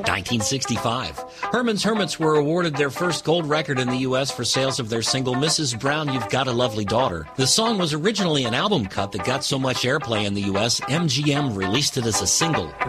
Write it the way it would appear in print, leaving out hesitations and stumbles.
1965. Herman's Hermits were awarded their first gold record in the U.S. for sales of their single, Mrs. Brown, You've Got a Lovely Daughter. The song was originally an album cut that got so much airplay in the U.S., MGM released it as a single.